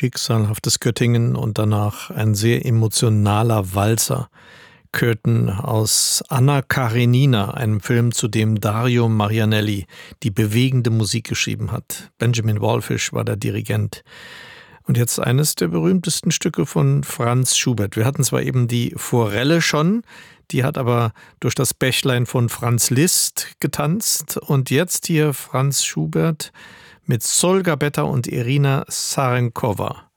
schicksalhaftes Göttingen und danach ein sehr emotionaler Walzer. Curtain aus Anna Karenina, einem Film, zu dem Dario Marianelli die bewegende Musik geschrieben hat. Benjamin Wallfisch war der Dirigent. Und jetzt eines der berühmtesten Stücke von Franz Schubert. Wir hatten zwar eben die Forelle schon, die hat aber durch das Bächlein von Franz Liszt getanzt. Und jetzt hier Franz Schubert mit Sol Gabetta und Irina Sarenkova.